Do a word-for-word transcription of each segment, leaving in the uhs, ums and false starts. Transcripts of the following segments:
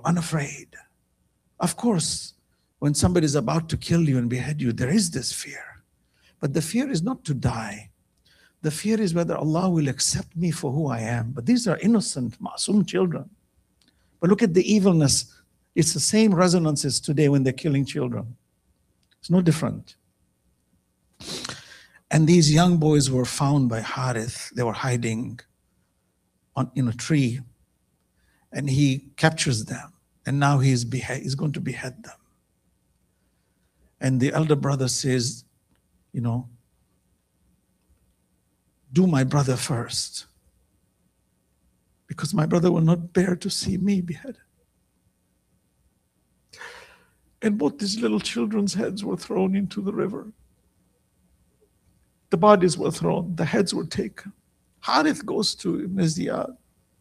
unafraid. Of course, when somebody is about to kill you and behead you, there is this fear. But the fear is not to die. The fear is whether Allah will accept me for who I am. But these are innocent, ma'asum children. But look at the evilness. It's the same resonances today when they're killing children. It's no different. And these young boys were found by Harith. They were hiding on, in a tree. And he captures them. And now he's, behead, he's going to behead them. And the elder brother says, you know, do my brother first, because my brother will not bear to see me beheaded. And both these little children's heads were thrown into the river. The bodies were thrown, the heads were taken. Harith goes to Ibn Ziyad.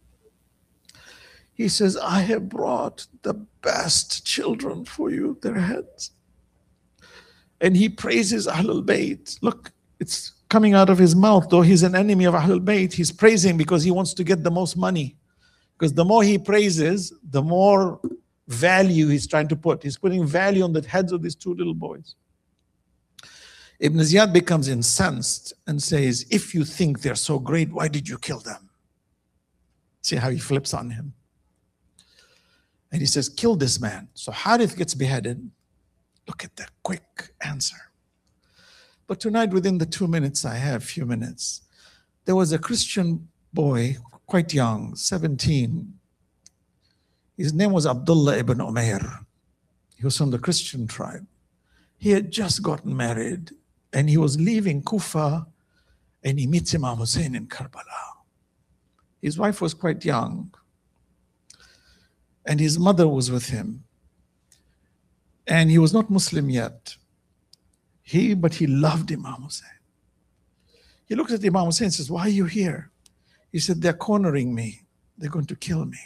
He says, I have brought the best children for you, their heads. And he praises Ahlul Bayt. Look, it's coming out of his mouth. Though he's an enemy of Ahlul Bayt, he's praising because he wants to get the most money. Because the more he praises, the more value he's trying to put. He's putting value on the heads of these two little boys. Ibn Ziyad becomes incensed and says, if you think they're so great, why did you kill them? See how he flips on him. And he says, kill this man. So Harith gets beheaded. Look at the quick answer. But tonight, within the two minutes I have, few minutes, there was a Christian boy, quite young, seventeen. His name was Abdullah ibn Umair. He was from the Christian tribe. He had just gotten married, and he was leaving Kufa, and he meets Imam Hussein in Karbala. His wife was quite young, and his mother was with him. And he was not Muslim yet. He, but he loved Imam Hussein. He looked at Imam Hussein and says, why are you here? He said, they're cornering me. They're going to kill me.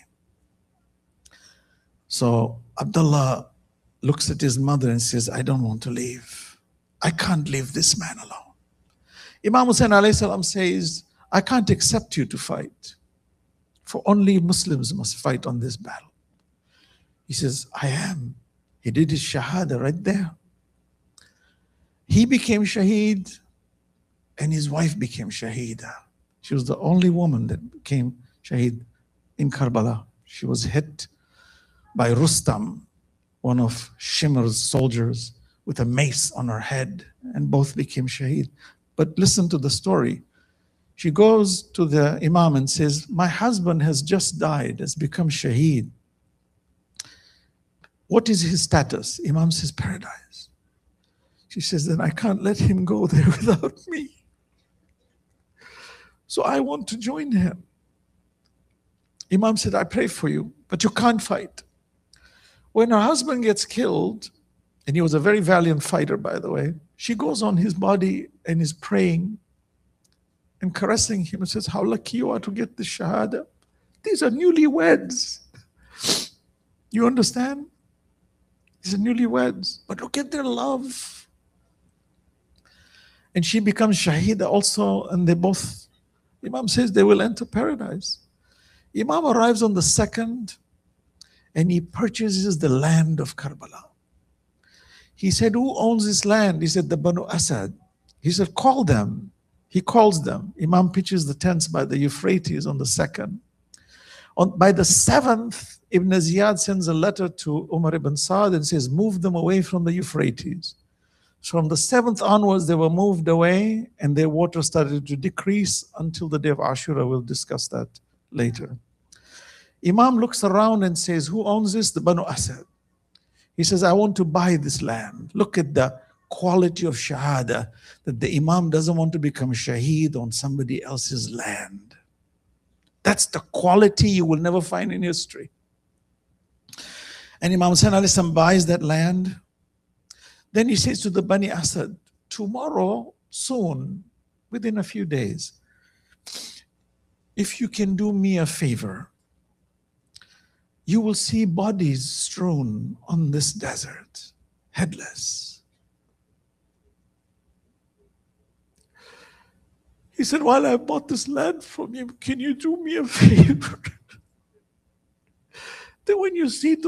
So Abdullah looks at his mother and says, I don't want to leave. I can't leave this man alone. Imam Hussein alayhi salam says, I can't accept you to fight, for only Muslims must fight on this battle. He says, I am. He did his shahada right there. He became shaheed, and his wife became shaheeda. She was the only woman that became shaheed in Karbala. She was hit by Rustam, one of Shimr's soldiers, with a mace on her head, and both became shaheed. But listen to the story. She goes to the Imam and says, my husband has just died, has become shaheed. What is his status? Imam says, paradise. She says, then I can't let him go there without me. So I want to join him. Imam said, I pray for you, but you can't fight. When her husband gets killed, and he was a very valiant fighter, by the way, she goes on his body and is praying and caressing him and says, how lucky you are to get the shahada. These are newlyweds. You understand? These are newlyweds, but look at their love. And she becomes shaheeda also, and they both, Imam says they will enter paradise. Imam arrives on the second, and he purchases the land of Karbala. He said, who owns this land? He said, the Banu Asad. He said, call them. He calls them. Imam pitches the tents by the Euphrates on the second. On, by the seventh, Ibn Ziyad sends a letter to Umar ibn Saad and says, move them away from the Euphrates. From the seventh onwards, they were moved away, and their water started to decrease until the day of Ashura. We'll discuss that later. Imam looks around and says, who owns this? The Banu Asad. He says, I want to buy this land. Look at the quality of shahada, that the Imam doesn't want to become shaheed on somebody else's land. That's the quality you will never find in history. And Imam Hussain alayhi salam buys that land. Then he says to the Bani Asad, tomorrow, soon, within a few days, if you can do me a favor, you will see bodies strewn on this desert, headless. He said, while I bought this land from you, can you do me a favor? Then when you see those